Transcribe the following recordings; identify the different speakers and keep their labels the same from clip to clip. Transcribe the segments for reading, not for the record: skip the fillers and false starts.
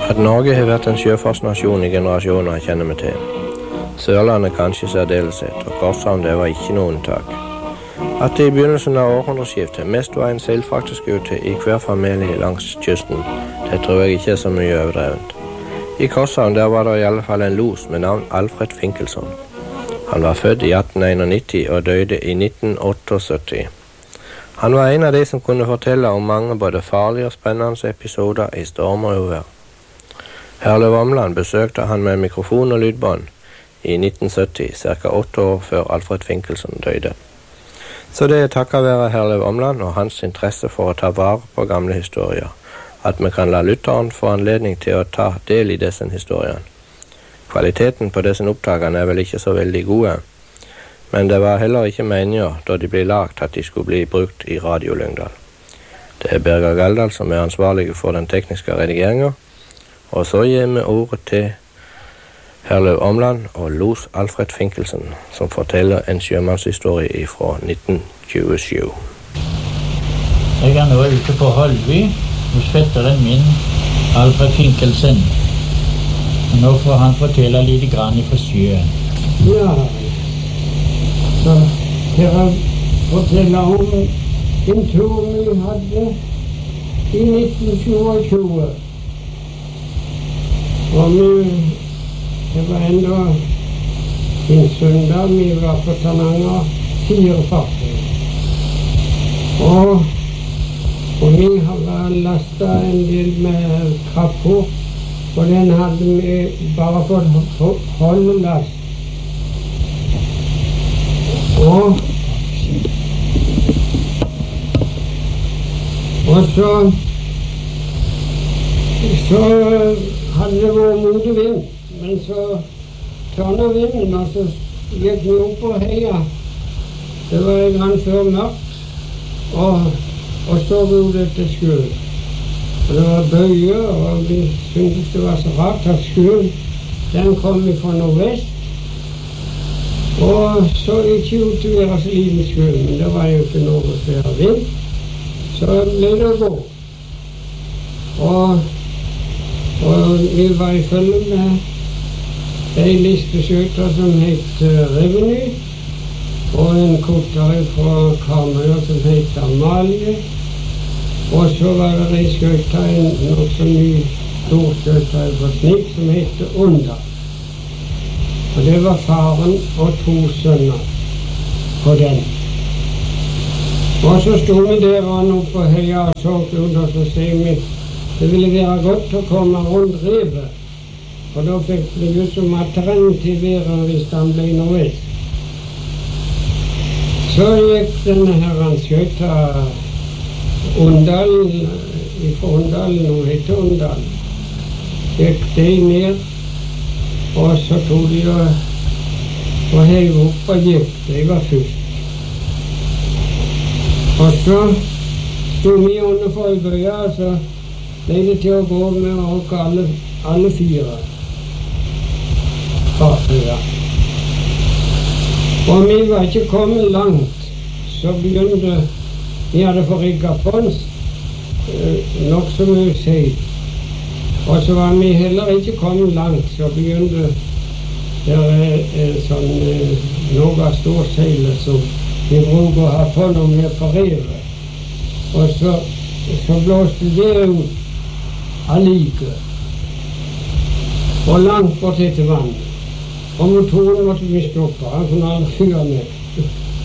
Speaker 1: At Norge har vært en sjøfartsnasjon i generasjoner kjenner vi til. Sørlandet kanskje særdeleshet, og Korshavn det var ikke noe unntak. At det i begynnelsen av århundreskiftet mest var en seilfrakteskute i hver familie langs kysten, det tror jeg ikke er så mye overdrevent. I Korshavn der var det i alle fall en los med navn Alfred Finkelsson. Han var født i 1891 og døde i 1978. Han var en av de som kunne fortelle om mange både farlige og spennende episoder i stormer og uvær. Herløv Omland besøkte han med mikrofon og lydbånd i 1970, ca. 8 år før Alfred Finkelsson døde. Så det er takket være Herløv Omland og hans interesse for å ta vare på gamle historier, at vi kan la lytteren få anledning til å ta del i disse historiene. Kvaliteten på disse opptakene er vel ikke så veldig gode, men det var heller ikke meningen da de ble lagt at de skulle bli brukt i Radio Lyngdal. Det er Berger Galdal som er ansvarlig for den tekniske redigeringen, og så gir vi ordet til Herløv Omland og los Alfred Finkelsson, som forteller en sjømannshistorie fra 1927.
Speaker 2: Jeg er nå ute på Holby hos fetteren min, Alfred Finkelsson. Nå får han fortelle litt grann fra sjøen.
Speaker 3: Ja, så skal jeg fortelle om en tur vi hadde i 1927. Og det var enda en søndag vi var på Tananger 4 fartøy. Og vi har lastet en del med krabbor, og den hadde vi bare fått holde last. Og så hadde det vært modig vind, men så tørnet vinden, og så gikk vi opp på heia. Det var en grann før mørkt, og så var det til skjul. Og det var bøyer, og vi syntes det var så rart at skjulen, den kom fra nordvest. Og så ikke ut til å være så liten skjul, men det var jo ikke noe svær vind. Så ble det gå. Og vi var i følge med en listeskjøter som het Reveny, og en kotter fra Karmøy som het Amalie. Og så var det en skjøter, en nokså ny stor skjøter fra Snik som het Unda. Og det var faren og 2 sønner på den. Og så stod vi der og nå på heia og så ut, og så sier vi det ville være godt å komme rundt revet. Og da fikk det jo som at trennen til været hvis han ble nordvest. Så gikk denne herren skjøta Undalen, fra Undalen, nå heter Undalen. Gikk de ned, og så tog de og hev opp og gikk. De var først. Og så stod vi under for i bøya, og så ble det til å gå med å åke alle 4 fartøyer. Og vi var ikke kommet langt, så begynte vi hadde forrigget på oss nok så mye seil. Og så var vi heller ikke kommet langt, så begynte det sånn noe storseiler som vi bruker å ha på når vi er på revet. Og så blåste det ut allike. Og langt bort etter vannet. Og motoren måtte vi stoppe, han kunne aldri gjøre ned.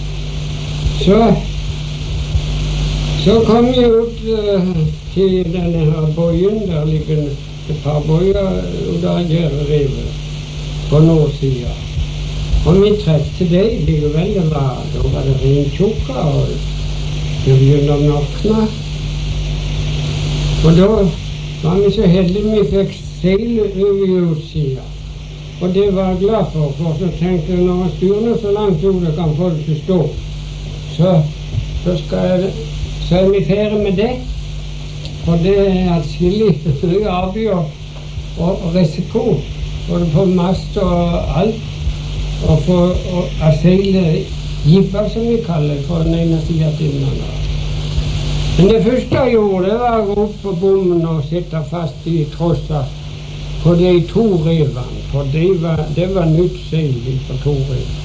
Speaker 3: Så kom vi ut til denne her bøyen, der ligger et par bøyer, og der gjør revet på nordsiden. Og vi trefte deg likevel, da var det ren tjukka, og det begynte å mørkne. Og da var vi så heldige vi fikk seil over utsida. Og det var jeg glad for så tenkte jeg når jeg styrer så langt ut kan folk ikke stå. Så er vi ferdig med det. Og det er atskillig arbeid og risiko, både på mast og alt. Og for å seile jibba, som vi kaller det, fra den ene siden til den andre. Men det første jeg gjorde, det var å gå opp på bommen og sitte fast i trossa på de 2 revene, for det var nytt seil på 2 rev.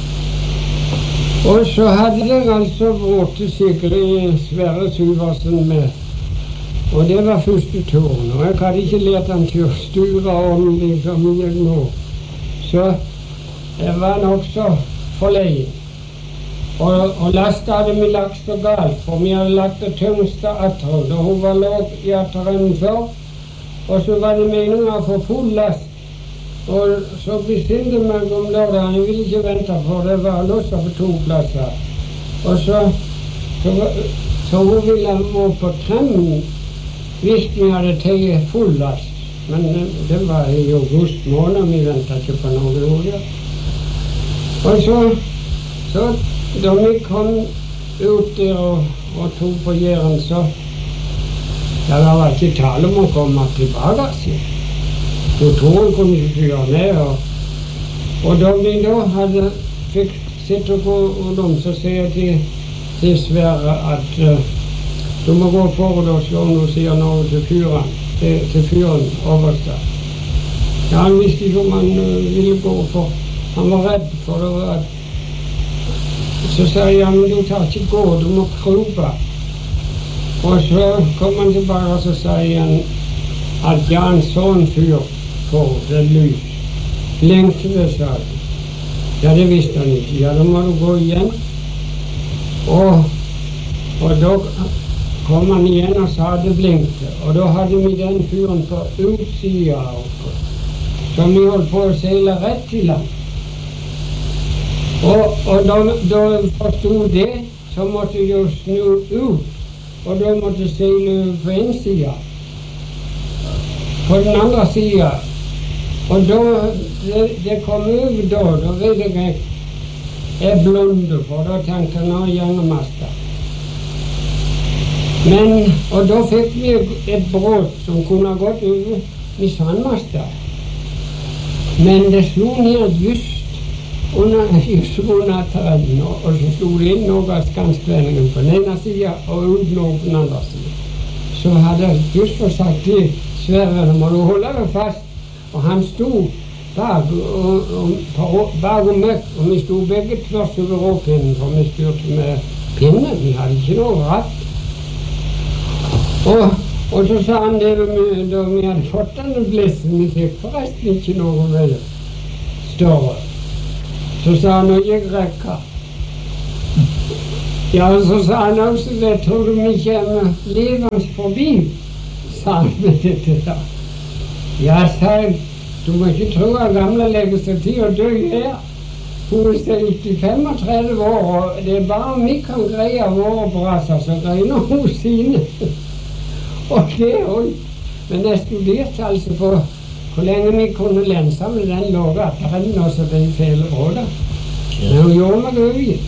Speaker 3: Og så hadde det altså vært Sigrid Sverre Syversen med, og det var første turen, og jeg hadde ikke lært han til å styre ordentlig som jeg nå, så jeg var nok så forlegen. Og lastet hadde vi lagt så galt, for vi hadde lagt det tyngste atteren, da hun var låg i atteren før, og så var det meningen å få full last. Og så bestemte meg om lørdagen, jeg ville ikke vente, for det var låst på 2 plasser. Og så hun ville gå på tremmen hvis vi hadde tatt full last. Men det var i august måned, vi ventet ikke på noe olje. Og så da vi kom ut der og tog på Jæren, så det var ikke tale om å komme tilbake. Motoren kunne ikke fyre ned, og da vi da fikk sitte på dem, så sier jeg til Sverre at du må gå forut og slå noe, sier noe til fyren overste. Ja, han visste ikke om han ville gå, for han var redd for det var at så sa jeg, ja, men du tar ikke gå, du må krype. Og så kom han tilbake og så sa han at ja, en sånn fyr på det lys. Lengte det, sa han. Ja, det visste han ikke. Ja, da må du gå igjen. Og da kom han igjen og sa det blinkte. Og da hadde vi den fyren på utsida av oss. Så vi holdt på å seile rett til land. Og da forstod det, så måtte jeg snu ut, og da måtte seile på en side, på den andre sida. Og da det kom over da vet jeg blunde, for da tenkte jeg nå gjengemaster. Og da fikk vi et brot som kunne gått over i sandmaster. Men det slo ned just under terrengen, og så slo det inn noe av skanskvenningen på den ene siden og ut noe på den andre siden. Så hadde jeg just fått sagt til Sverre, må du holde deg fast, og han sto bak om meg, og vi sto begge tvers over råpinnen, for vi styrte med pinnen, vi hadde ikke noe ratt. Og så sa han det da vi hadde fått denne blissen, vi fikk forresten ikke noe mer større. Så sa han, og jeg rekker. Ja, så sa han også, det tror du vi kommer levende forbi, sa han med dette da. Ja, sa jeg, du må ikke tro at gamle legger seg til å dø her. Hun er stilt i 35 år, og det er bare vi kan greie våre brasser, så greier hun sine. Og det også. Men jeg studerte altså på hvor lenge vi kunne lense med den låge atteren og så det fele rådet. Men hun gjorde meg øye.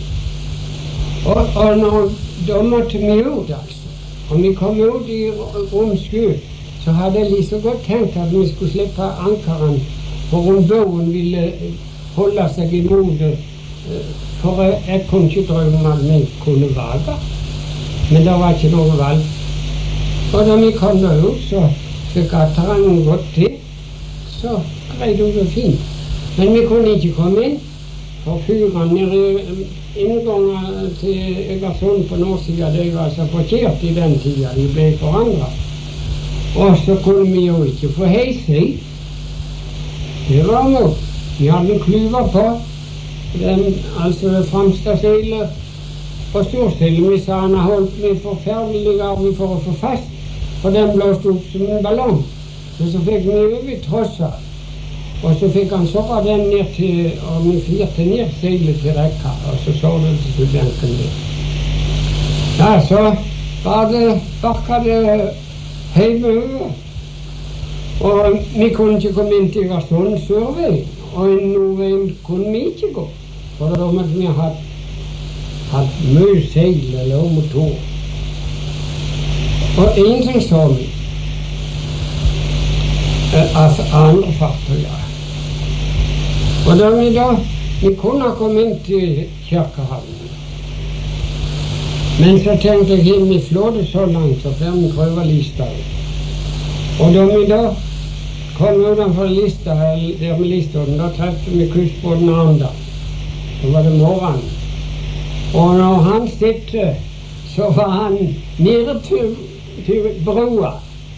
Speaker 3: Og da måtte vi ut, altså. Og vi kom ut i romsku, så hadde jeg lige så godt tenkt at vi skulle slippe ankeren, for om båten ville holde seg imot det. For jeg kunne ikke drømme at vi kunne vage. Men det var ikke noe valg. Og da vi kom da ut, så fikk atteren gått til. Så greide hun det fint. Men vi kunne ikke komme inn, for fyrene nede i inngangen til Egersund på nordsiden, det var så forkert i den tiden, de ble forandret. Og så kunne vi jo ikke få heise. Det var noe. Vi hadde en klyver på, altså det fremste seilet, og storseilet. Vi sa han har holdt med forferdelig arve for å få fast, for den blåste opp som en ballong. Men så fikk vi over i trosser, og så fikk han såra den ned til, og vi firte ned seilet til rekka, og så så det til benken der. Ja, så var det bakka det hjemme over, og vi kunne ikke komme inn til Egersund sørveien, og i nordveien kunne vi ikke gå, for da måtte vi hatt mye seil eller motor. Og en ting så vi, altså andre fartøyer. Og da vi kunne komme inn til Kirkehavnen. Men så tenkte jeg, vi flå det så langt, så får vi prøve Listad. Og da vi kom utenfor Lista, der med Listodden, da trefte vi kystbåten Arendal. Så var det morgen. Og når han sitter, så var han nede til broa,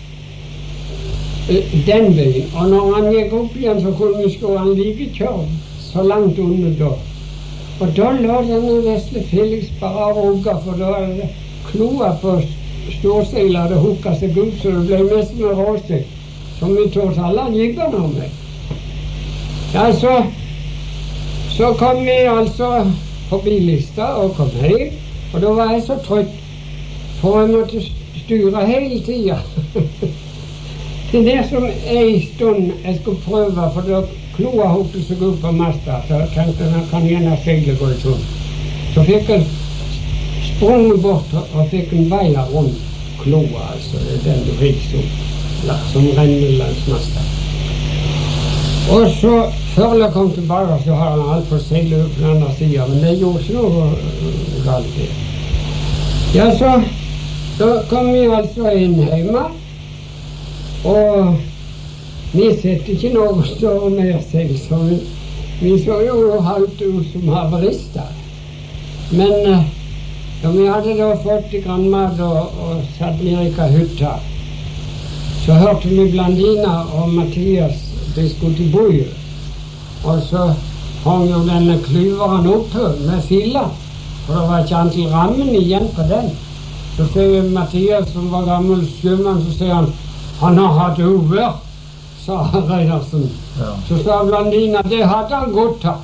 Speaker 3: den byen. Og når han gikk opp igjen, så kunne vi skå han like kjørt, så langt under da. Og da lå denne vesle Felix bare og rugga, for da er det kloa på stårseilet hadde hukket seg ut, så det ble mest med råstek, som vi tålte alle jibberne om meg. Ja, så kom vi altså forbi Lista og kom hjem, og da var jeg så trøtt, for jeg måtte styre hele tiden. Det der som en stund jeg skulle prøve, for da kloa hukket seg ut på masta, så jeg tenkte jeg kan gjerne seile gå i sånn. Så fikk jeg sprunget bort og fikk en veia rundt kloa, altså det er den du fikk som renner langs masta. Og så, før jeg kom tilbake, så har han alt for seile ut på den andre siden, men det gjorde ikke noe galt det. Ja, så kom vi altså inn hjemme, og vi sette ikke noe større mer seil, så vi så jo halvt ut som haverister. Men da vi hadde da fått grannmat og satt ned i hytta, så hørte vi Blandina og Mathias, de skulle til Boje. Og så hang jo denne klyveren oppe med fila, for det var ikke antall rammen igjen på den. Så sier Mathias, som var gammel sjømann, så sier han har hatt uvær, sa Reinersen. Ja. Så sa Blandina, det hadde han godt tatt.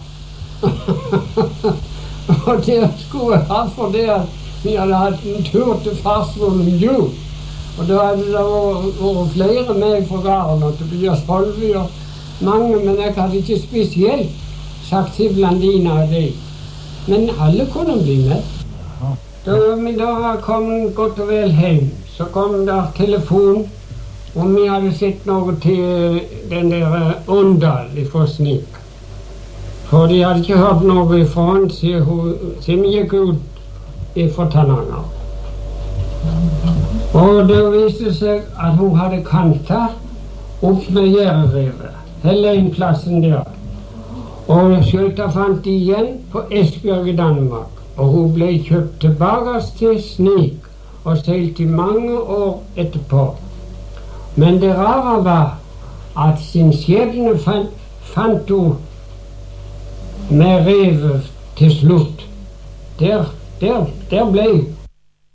Speaker 3: Og det skulle jeg ha for det at vi hadde hatt en tur til Farsvoll om jul. Og da hadde det vært flere med fra gården, og det ble Solvi og mange, men jeg hadde ikke spesielt sagt til Blandina det. Men alle kunne bli med. Da vi da kom godt og vel hjem, så kom der telefon, og vi hadde sett noe til den der Åndal fra Snik. For de hadde ikke hørt noe ifra han siden vi gikk ut ifra Tananger. Og det viste seg at hun hadde kantet opp med Gjerrerevet, hele inn plassen der. Og skjøta fant de igjen på Esbjørg i Danmark, og hun ble kjøpt tilbake til Snik og seilt i mange år etterpå. Men det rare var at sin skjebne fant hun med revet til slutt. Der ble